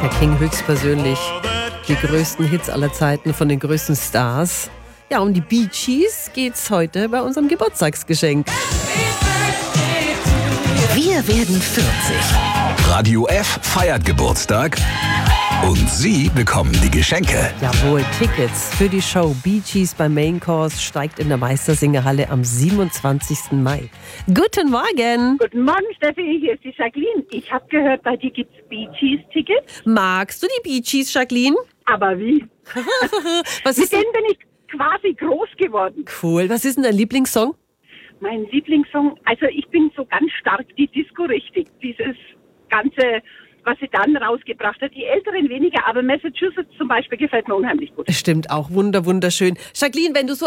der King höchstpersönlich. Die größten Hits aller Zeiten von den größten Stars. Ja, um die Bee Gees geht's heute bei unserem Geburtstagsgeschenk. Wir werden 40. Radio F feiert Geburtstag und Sie bekommen die Geschenke. Jawohl, Tickets für die Show Bee Gees beim Main Course steigt in der Meistersingerhalle am 27. Mai. Guten Morgen! Guten Morgen, Steffi, hier ist die Jacqueline. Ich habe gehört, bei dir gibt's Bee Gees-Tickets. Magst du die Bee Gees, Jacqueline? Aber wie? Was Mit ist denn? denen bin ich quasi groß geworden. Cool. Was ist denn dein Lieblingssong? Mein Lieblingssong, also ich bin so ganz stark die Disco-Richtig. Dieses ganze, was sie dann rausgebracht hat. Die Älteren weniger, aber Massachusetts zum Beispiel gefällt mir unheimlich gut. Stimmt auch. Wunderschön. Jacqueline, wenn du so